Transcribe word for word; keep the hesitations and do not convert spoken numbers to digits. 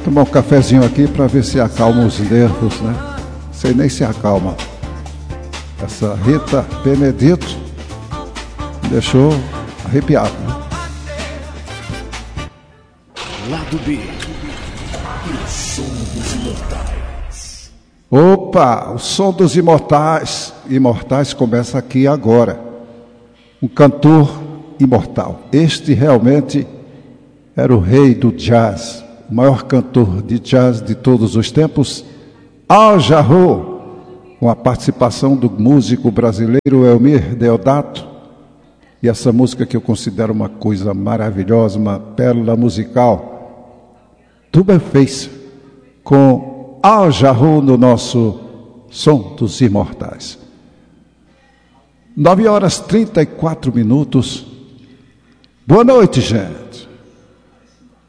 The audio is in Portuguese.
Tomar um cafezinho aqui para ver se acalma os nervos, né? Sei nem se acalma. Essa Rita Benedito me deixou arrepiado, né? Lado B. O som dos imortais. Opa, o som dos imortais. Imortais começa aqui agora. Um cantor imortal. Este realmente era o rei do jazz, o maior cantor de jazz de todos os tempos, Al Jarreau, com a participação do músico brasileiro Elmir Deodato. E essa música que eu considero uma coisa maravilhosa, uma pérola musical, Double Face, com Al Jarreau no nosso Som dos Imortais. Nove horas e trinta e quatro minutos. Boa noite, gente.